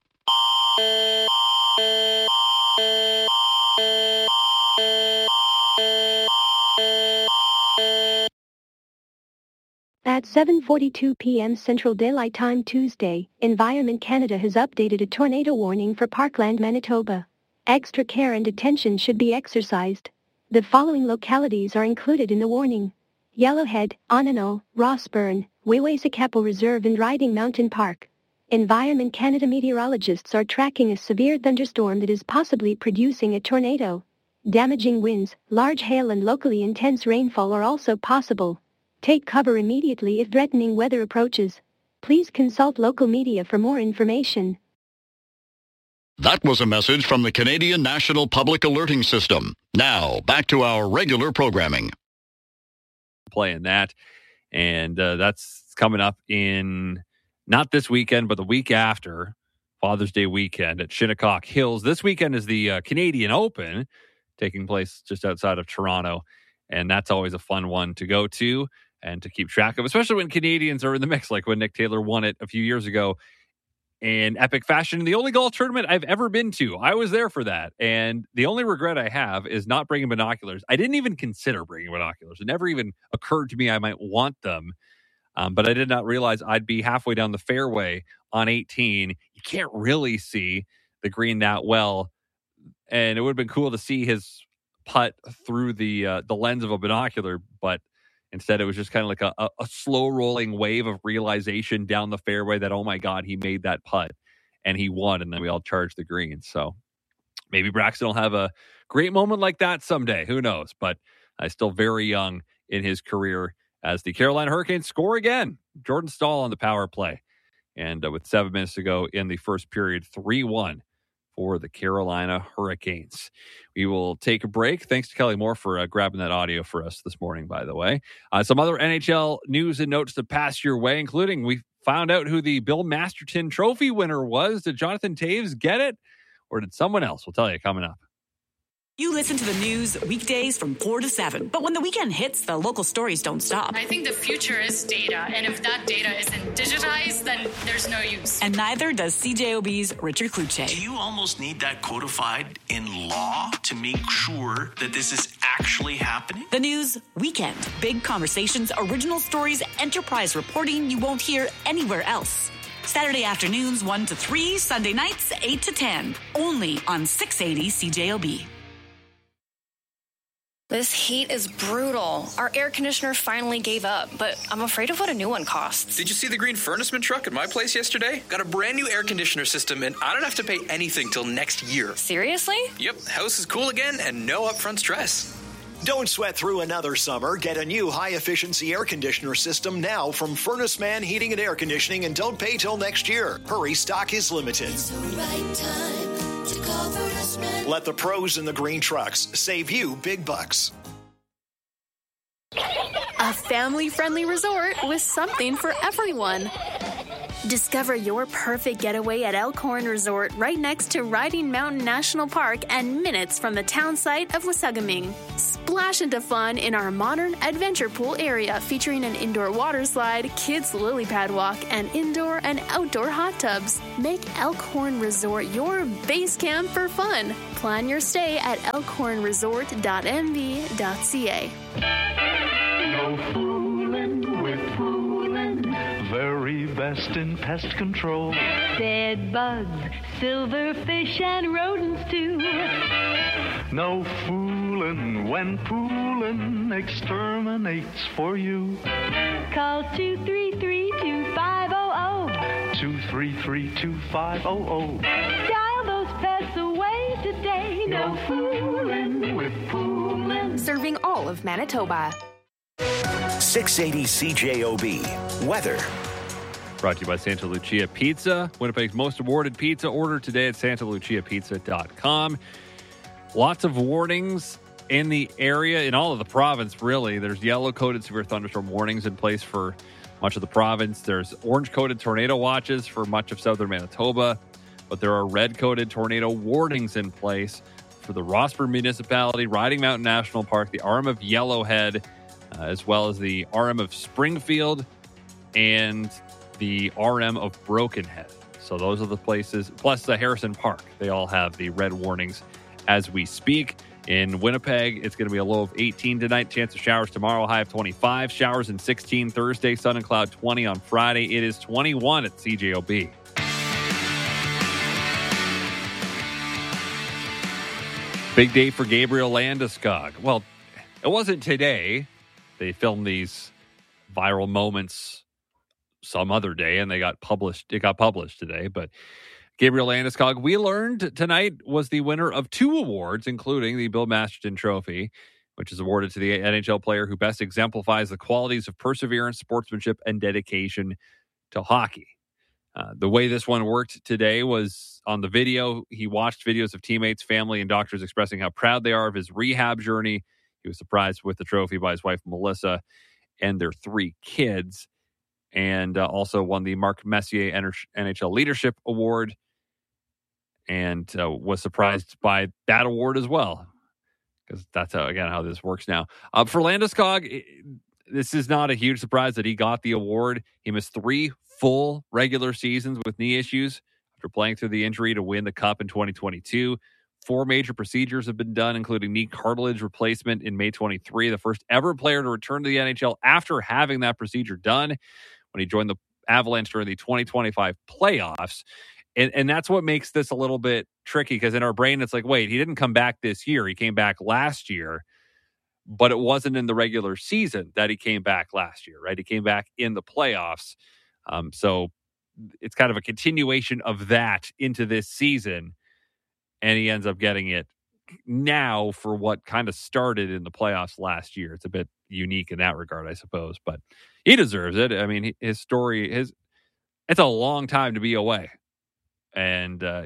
At seven forty-two p.m. Central Daylight Time Tuesday, Environment Canada has updated a tornado warning for Parkland, Manitoba. Extra care and attention should be exercised. The following localities are included in the warning: Yellowhead, Onano, Rossburn, Wewaysecapo Reserve and Riding Mountain Park. Environment Canada meteorologists are tracking a severe thunderstorm that is possibly producing a tornado. Damaging winds, large hail and locally intense rainfall are also possible. Take cover immediately if threatening weather approaches. Please consult local media for more information. That was a message from the Canadian National Public Alerting System. Now, back to our regular programming. Playing that, and uh, that's coming up in not this weekend, but the week after, Father's Day weekend at Shinnecock Hills. This weekend is the uh, Canadian Open, taking place just outside of Toronto, and that's always a fun one to go to and to keep track of, especially when Canadians are in the mix, like when Nick Taylor won it a few years ago in epic fashion. The only golf tournament I've ever been to. I was there for that, and the only regret I have is not bringing binoculars. I didn't even consider bringing binoculars. It never even occurred to me I might want them, um, but I did not realize I'd be halfway down the fairway on eighteen. You can't really see the green that well, and it would have been cool to see his putt through the uh, the lens of a binocular, but instead it was just kind of like a, a, a slow rolling wave of realization down the fairway that, oh my God, he made that putt and he won, and then we all charged the green. So maybe Braxton will have a great moment like that someday. Who knows? But uh, still very young in his career as the Carolina Hurricanes score again. Jordan Staal on the power play. And uh, with seven minutes to go in the first period, three one for the Carolina Hurricanes. We will take a break. Thanks to Kelly Moore for uh, grabbing that audio for us this morning, by the way. Uh, some other N H L news and notes to pass your way, including we found out who the Bill Masterton Trophy winner was. Did Jonathan Toews get it, or did someone else? We'll tell you coming up. You listen to the news weekdays from four to seven, but when the weekend hits, the local stories don't stop. I think the future is data, and if that data isn't digitized, then there's no use. And neither does C J O B's Richard Kluche. Do you almost need that codified in law to make sure that this is actually happening? The news weekend. Big conversations, original stories, enterprise reporting you won't hear anywhere else. Saturday afternoons one to three, Sunday nights eight to ten. Only on six eighty C J O B. This heat is brutal. Our air conditioner finally gave up, but I'm afraid of what a new one costs. Did you see the green furnaceman truck at my place yesterday? Got a brand new air conditioner system, and I don't have to pay anything till next year. Seriously? Yep, house is cool again and no upfront stress. Don't sweat through another summer. Get a new high-efficiency air conditioner system now from Furnace Man Heating and Air Conditioning, and don't pay till next year. Hurry, stock is limited. It's the right time to call Furnace Man. Let the pros in the green trucks save you big bucks. A family-friendly resort with something for everyone. Discover your perfect getaway at Elkhorn Resort, right next to Riding Mountain National Park and minutes from the town site of Wasagaming. Splash into fun in our modern adventure pool area featuring an indoor water slide, kids lily pad walk, and indoor and outdoor hot tubs. Make Elkhorn Resort your base camp for fun. Plan your stay at elkhorn resort dot m v dot c a. No fooling with fooling, very best in pest control. Bed bugs, silverfish, and rodents too. No fooling when pooling exterminates for you. Call two three three, two five zero zero. two three three, two five zero zero. Dial those pests away today. No fooling with fooling. Serving all of Manitoba. six eighty C J O B. Weather. Brought to you by Santa Lucia Pizza. Winnipeg's most awarded pizza. Order today at santa lucia pizza dot com. Lots of warnings in the area, in all of the province, really. There's yellow-coated severe thunderstorm warnings in place for much of the province. There's orange-coated tornado watches for much of southern Manitoba, but there are red-coated tornado warnings in place for the Rossburn Municipality, Riding Mountain National Park, the arm of Yellowhead, uh, as well as the R M of Springfield and the R M of Broken Head. So those are the places, plus the Harrison Park. They all have the red warnings as we speak. In Winnipeg, it's going to be a low of eighteen tonight. Chance of showers tomorrow, high of twenty-five. Showers in sixteen Thursday. Sun and cloud twenty on Friday. It is twenty-one at C J O B. Big day for Gabriel Landeskog. Well, it wasn't today. They filmed these viral moments some other day, and they got published. It got published today, but Gabriel Landeskog, we learned tonight, was the winner of two awards, including the Bill Masterton Trophy, which is awarded to the N H L player who best exemplifies the qualities of perseverance, sportsmanship, and dedication to hockey. Uh, the way this one worked today was on the video. He watched videos of teammates, family, and doctors expressing how proud they are of his rehab journey. He was surprised with the trophy by his wife, Melissa, and their three kids, and uh, also won the Mark Messier N H L Leadership Award, and uh, was surprised by that award as well, because that's, how, again, how this works now. Uh, for Landeskog, it, this is not a huge surprise that he got the award. He missed three full regular seasons with knee issues after playing through the injury to win the Cup in twenty twenty-two. Four major procedures have been done, including knee cartilage replacement in May twenty-three, the first ever player to return to the N H L after having that procedure done when he joined the Avalanche during the twenty twenty-five playoffs. And, and that's what makes this a little bit tricky, because in our brain, it's like, wait, he didn't come back this year. He came back last year, but it wasn't in the regular season that he came back last year, right? He came back in the playoffs. Um, so it's kind of a continuation of that into this season, and he ends up getting it now for what kind of started in the playoffs last year. It's a bit unique in that regard, I suppose, but he deserves it. I mean, his story, his it's a long time to be away. And, uh,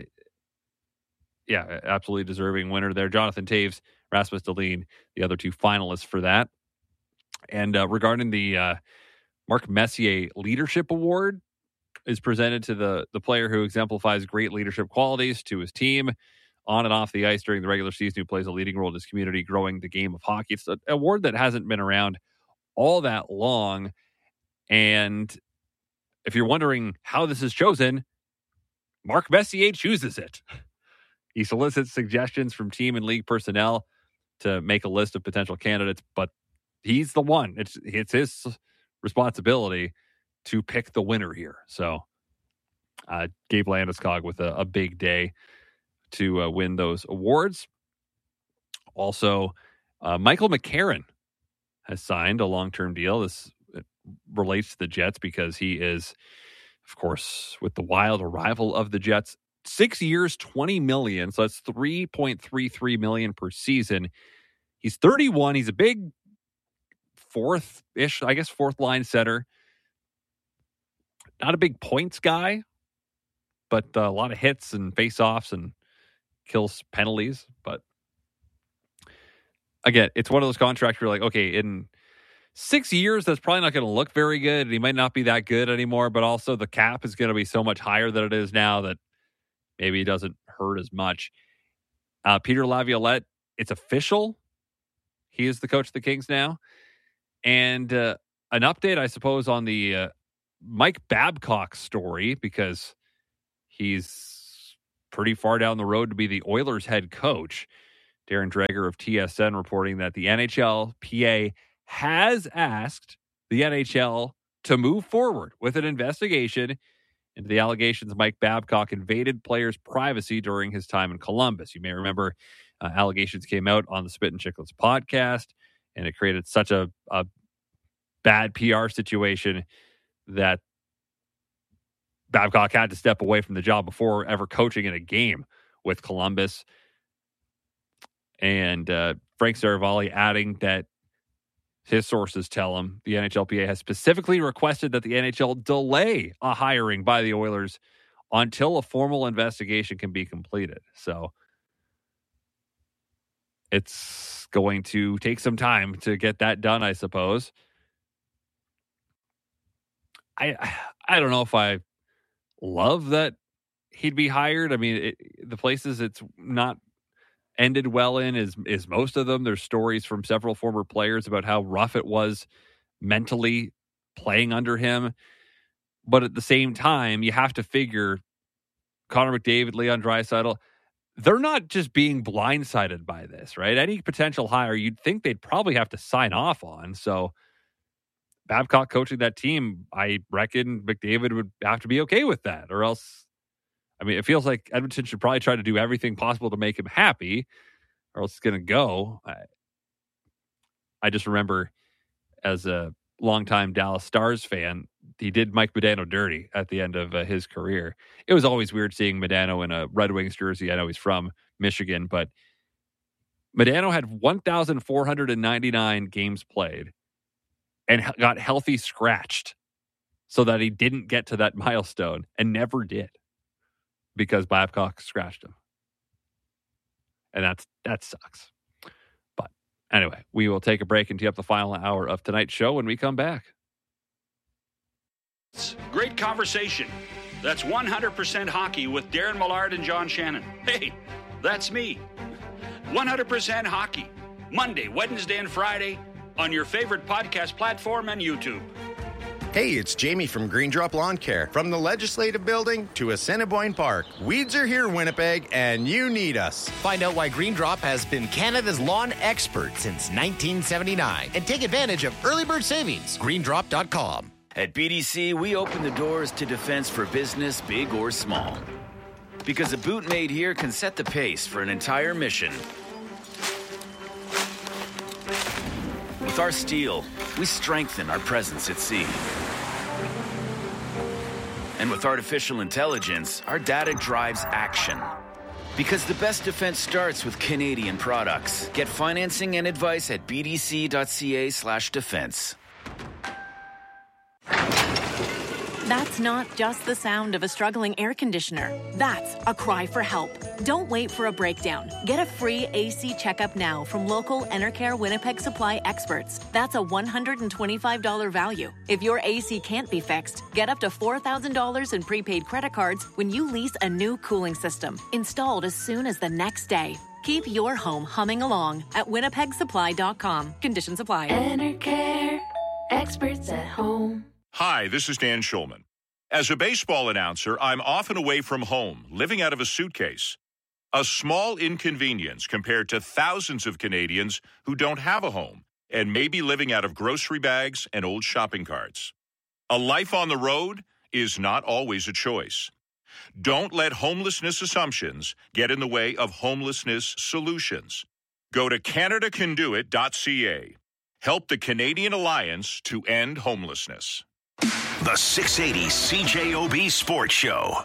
yeah, absolutely deserving winner there. Jonathan Toews, Rasmus Dahlin, the other two finalists for that. And uh, regarding the uh, Mark Messier Leadership Award, is presented to the, the player who exemplifies great leadership qualities to his team on and off the ice during the regular season, who plays a leading role in his community, growing the game of hockey. It's an award that hasn't been around all that long. And if you're wondering how this is chosen, Mark Messier chooses it. He solicits suggestions from team and league personnel to make a list of potential candidates, but he's the one. It's it's his responsibility to pick the winner here. So Uh, Gabe Landeskog with a, a big day to uh, win those awards. Also, uh, Michael McCarron has signed a long-term deal. This relates to the Jets because he is, of course, with the Wild, a rival of the Jets. Six years, twenty million dollars. So that's three point three three million dollars per season. He's thirty-one. He's a big fourth-ish, I guess, fourth-line center. Not a big points guy, but uh, a lot of hits and face-offs and kills penalties. But again, it's one of those contracts where you're like, okay, in six years, that's probably not going to look very good, and he might not be that good anymore, but also the cap is going to be so much higher than it is now that maybe it doesn't hurt as much. Uh, Peter Laviolette, it's official. He is the coach of the Kings now. And uh, an update, I suppose, on the uh, Mike Babcock story, because he's pretty far down the road to be the Oilers head coach. Darren Dreger of T S N reporting that the N H L P A has asked the N H L to move forward with an investigation into the allegations Mike Babcock invaded players' privacy during his time in Columbus. You may remember uh, allegations came out on the Spit and Chicklets podcast, and it created such a, a bad P R situation that Babcock had to step away from the job before ever coaching in a game with Columbus. And uh, Frank Saravalli adding that his sources tell him the N H L P A has specifically requested that the N H L delay a hiring by the Oilers until a formal investigation can be completed. So it's going to take some time to get that done, I suppose. I I don't know if I love that he'd be hired. I mean, it, the places it's not ended well in is is most of them. There's stories from several former players about how rough it was mentally playing under him. But at the same time, you have to figure Connor McDavid, Leon Draisaitl, they're not just being blindsided by this, right? Any potential hire, you'd think they'd probably have to sign off on. So Babcock coaching that team, I reckon McDavid would have to be okay with that, or else, I mean, it feels like Edmonton should probably try to do everything possible to make him happy, or else it's going to go. I, I just remember as a longtime Dallas Stars fan, he did Mike Modano dirty at the end of uh, his career. It was always weird seeing Modano in a Red Wings jersey. I know he's from Michigan, but Modano had one thousand four hundred ninety-nine games played and got healthy scratched so that he didn't get to that milestone, and never did, because Babcock scratched him. And that's that sucks. But anyway, we will take a break and tee up the final hour of tonight's show when we come back. Great conversation. That's one hundred percent Hockey with Darren Millard and John Shannon. Hey, that's me. one hundred percent Hockey. Monday, Wednesday, and Friday on your favorite podcast platform and YouTube. Hey, it's Jamie from Green Drop Lawn Care. From the Legislative Building to Assiniboine Park, weeds are here, Winnipeg, and you need us. Find out why Green Drop has been Canada's lawn expert since nineteen seventy-nine and take advantage of early bird savings. green drop dot com. At B D C, we open the doors to defense for business, big or small. Because a boot made here can set the pace for an entire mission. With our steel, we strengthen our presence at sea. And with artificial intelligence, our data drives action. Because the best defense starts with Canadian products. Get financing and advice at b d c dot c a slash defense. That's not just the sound of a struggling air conditioner. That's a cry for help. Don't wait for a breakdown. Get a free A C checkup now from local Enercare Winnipeg Supply experts. That's a one hundred twenty-five dollars value. If your A C can't be fixed, get up to four thousand dollars in prepaid credit cards when you lease a new cooling system, installed as soon as the next day. Keep your home humming along at winnipeg supply dot com. Conditions apply. Enercare, experts at home. Hi, this is Dan Schulman. As a baseball announcer, I'm often away from home, living out of a suitcase. A small inconvenience compared to thousands of Canadians who don't have a home and may be living out of grocery bags and old shopping carts. A life on the road is not always a choice. Don't let homelessness assumptions get in the way of homelessness solutions. Go to canada can do it dot c a. Help the Canadian Alliance to end homelessness. The six eighty C J O B Sports Show.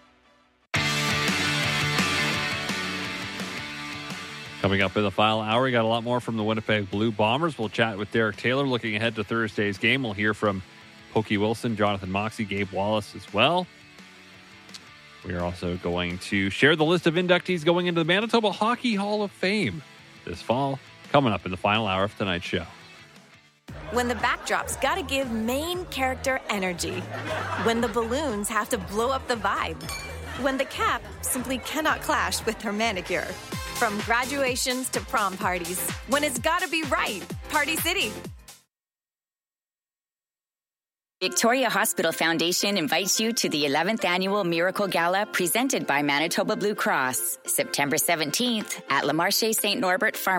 Coming up in the final hour, we got a lot more from the Winnipeg Blue Bombers. We'll chat with Derek Taylor looking ahead to Thursday's game. We'll hear from Pokey Wilson, Jonathan Moxey, Gabe Wallace as well. We are also going to share the list of inductees going into the Manitoba Hockey Hall of Fame this fall, coming up in the final hour of tonight's show. When the backdrop's gotta give main character energy. When the balloons have to blow up the vibe. When the cap simply cannot clash with her manicure. From graduations to prom parties. When it's gotta be right. Party City. Victoria Hospital Foundation invites you to the eleventh Annual Miracle Gala presented by Manitoba Blue Cross, September seventeenth at Le Marché Saint Norbert Pharmacy.